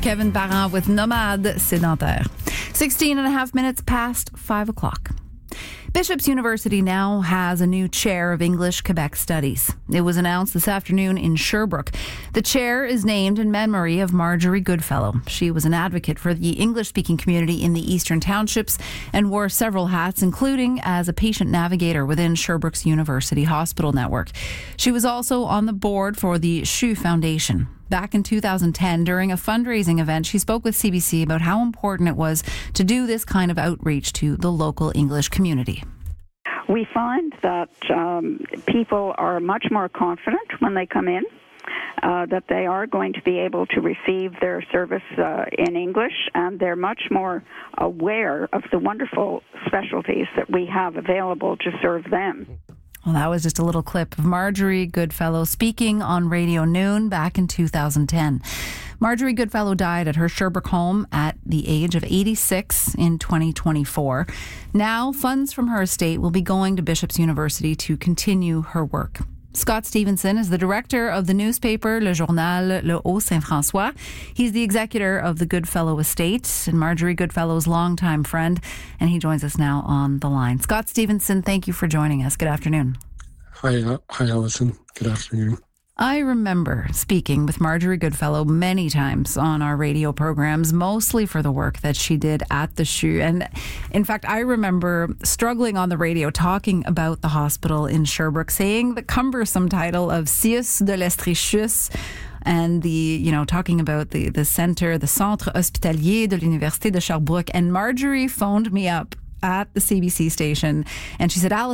Kevin Parent with Nomade Sédentaire. 16 and a half minutes past 5 o'clock. Bishop's University now has a new chair of English Quebec Studies. It was announced this afternoon in Sherbrooke. The chair is named in memory of Marjorie Goodfellow. She was an advocate for the English-speaking community in the Eastern Townships and wore several hats, including as a patient navigator within Sherbrooke's University Hospital Network. She was also on the board for the CHU Foundation. Back in 2010, during a fundraising event, she spoke with CBC about how important it was to do this kind of outreach to the local English community. We find that people are much more confident when they come in, that they are going to be able to receive their service in English, and they're much more aware of the wonderful specialties that we have available to serve them. Well, that was just a little clip of Marjorie Goodfellow speaking on Radio Noon back in 2010. Marjorie Goodfellow died at her Sherbrooke home at the age of 86 in 2024. Now, funds from her estate will be going to Bishop's University to continue her work. Scott Stevenson is the director of the newspaper Le Journal Le Haut-Saint-François. He's the executor of the Goodfellow estate and Marjorie Goodfellow's longtime friend, and he joins us now on the line. Scott Stevenson, thank you for joining us. Good afternoon. Hi, Alison. Good afternoon. I remember speaking with Marjorie Goodfellow many times on our radio programs, mostly for the work that she did at the CHU. And in fact, I remember struggling on the radio talking about the hospital in Sherbrooke, saying the cumbersome title of CIUS de l'Estrichus, and talking about the centre, the Centre Hospitalier de l'Université de Sherbrooke. And Marjorie phoned me up at the CBC station and she said, Alice,